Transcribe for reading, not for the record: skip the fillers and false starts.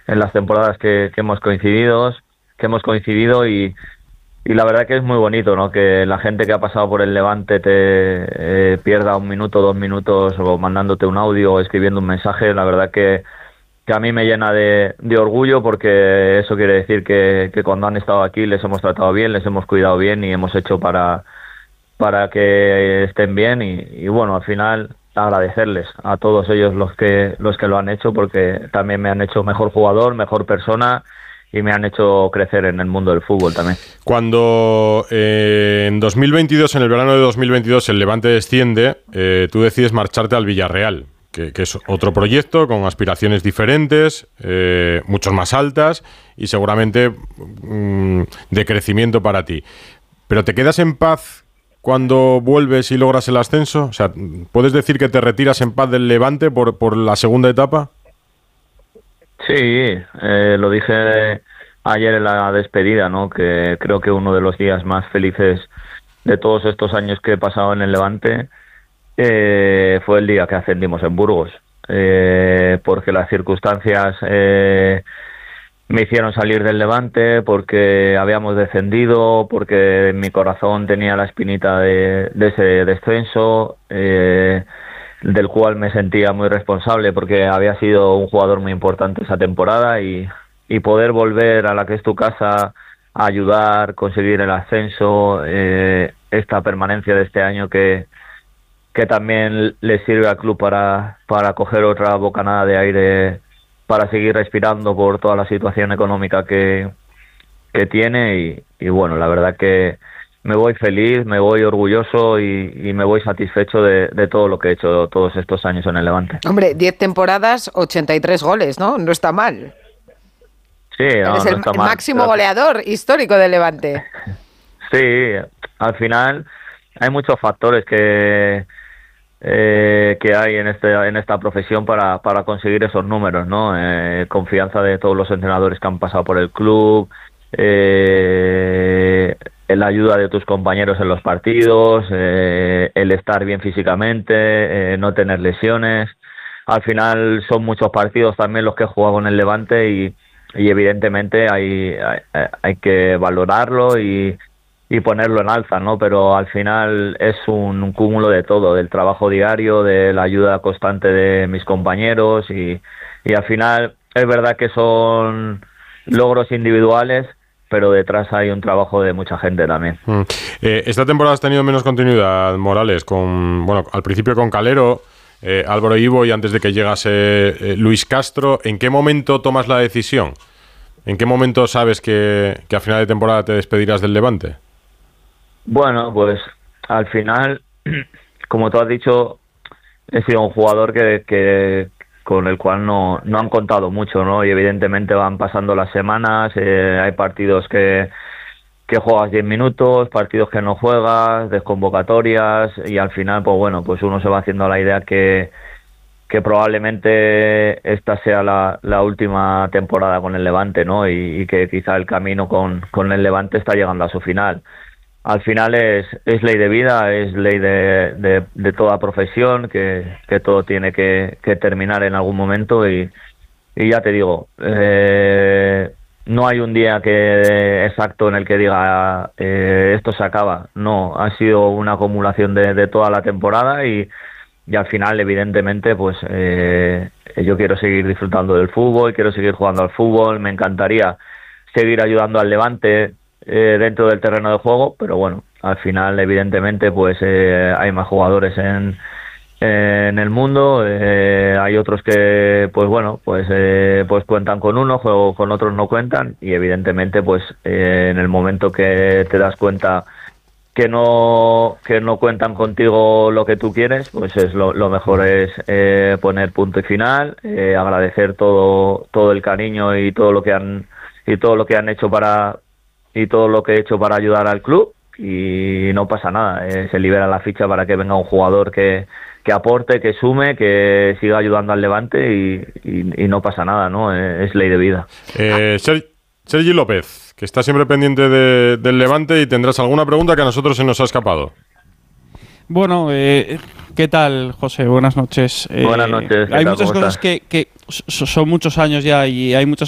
en las temporadas que hemos coincidido y la verdad que es muy bonito, ¿no? Que la gente que ha pasado por el Levante te pierda 1 minuto, 2 minutos o mandándote un audio o escribiendo un mensaje. La verdad que a mí me llena de orgullo, porque eso quiere decir que cuando han estado aquí les hemos tratado bien, les hemos cuidado bien y hemos hecho para que estén bien y bueno, al final agradecerles a todos ellos los que lo han hecho, porque también me han hecho mejor jugador, mejor persona y me han hecho crecer en el mundo del fútbol también. Cuando en 2022, en el verano de 2022, el Levante desciende, tú decides marcharte al Villarreal, que es otro proyecto con aspiraciones diferentes, mucho más altas y seguramente de crecimiento para ti. ¿Pero te quedas en paz cuando vuelves y logras el ascenso? O sea, ¿puedes decir que te retiras en paz del Levante por la segunda etapa? Sí, lo dije ayer en la despedida, ¿no? Que creo que uno de los días más felices de todos estos años que he pasado en el Levante fue el día que ascendimos en Burgos, porque las circunstancias me hicieron salir del Levante, porque habíamos descendido, porque en mi corazón tenía la espinita de ese descenso, del cual me sentía muy responsable, porque había sido un jugador muy importante esa temporada y poder volver a la que es tu casa a ayudar, conseguir el ascenso, esta permanencia de este año que también le sirve al club para coger otra bocanada de aire, para seguir respirando por toda la situación económica que tiene y bueno, la verdad que me voy feliz, me voy orgulloso y me voy satisfecho de todo lo que he hecho todos estos años en el Levante. Hombre, 10 temporadas, 83 goles, ¿no? No está mal. Sí, no, Eres no está el mal. máximo goleador histórico del Levante. Sí, al final hay muchos factores que hay en esta profesión para conseguir esos números, ¿no? Confianza de todos los entrenadores que han pasado por el club, la ayuda de tus compañeros en los partidos, el estar bien físicamente, no tener lesiones. Al final son muchos partidos también los que he jugado con el Levante y evidentemente hay que valorarlo y ponerlo en alza, ¿no? Pero al final es un cúmulo de todo, del trabajo diario, de la ayuda constante de mis compañeros y al final es verdad que son logros individuales, pero detrás hay un trabajo de mucha gente también. Esta temporada has tenido menos continuidad, Morales, al principio con Calero, Álvaro Ivo y antes de que llegase Luis Castro. ¿En qué momento tomas la decisión? ¿En qué momento sabes que a final de temporada te despedirás del Levante? Bueno, pues al final, como tú has dicho, he sido un jugador que con el cual no han contado mucho, ¿no? Y evidentemente van pasando las semanas, hay partidos que juegas 10 minutos, partidos que no juegas, desconvocatorias y al final, pues bueno, pues uno se va haciendo la idea que probablemente esta sea la última temporada con el Levante, ¿no? Y que quizá el camino con el Levante está llegando a su final. Al final es ley de vida, es ley de toda profesión, que todo tiene que terminar en algún momento y ya te digo, no hay un día exacto en el que diga esto se acaba. No, ha sido una acumulación de toda la temporada y al final evidentemente pues yo quiero seguir disfrutando del fútbol, quiero seguir jugando al fútbol, me encantaría seguir ayudando al Levante dentro del terreno de juego, pero bueno, al final evidentemente pues hay más jugadores en el mundo, hay otros que pues bueno, pues cuentan con uno, con otros no cuentan y evidentemente pues en el momento que te das cuenta que no cuentan contigo lo que tú quieres, pues lo mejor es poner punto y final, agradecer todo el cariño y todo lo que han hecho y todo lo que he hecho para ayudar al club y no pasa nada, se libera la ficha para que venga un jugador que aporte, que sume, que siga ayudando al Levante y no pasa nada, ¿no? Es ley de vida. Sergi López, que está siempre pendiente del Levante y tendrás alguna pregunta que a nosotros se nos ha escapado. Bueno, ¿qué tal, José? Buenas noches. Buenas noches. Hay muchas cosas que son muchos años ya y hay muchas